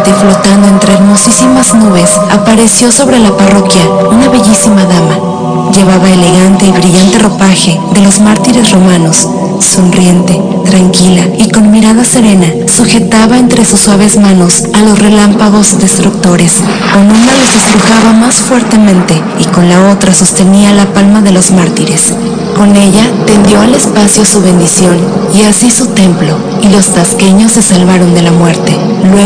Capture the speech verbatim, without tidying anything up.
repente, flotando entre hermosísimas nubes, apareció sobre la parroquia una bellísima dama. Llevaba elegante y brillante ropaje de los mártires romanos. Sonriente, tranquila y con mirada serena, sujetaba entre sus suaves manos a los relámpagos destructores. Con una los estrujaba más fuertemente y con la otra sostenía la palma de los mártires. Con ella tendió al espacio su bendición y así su templo, y los tasqueños se salvaron de la muerte. Luego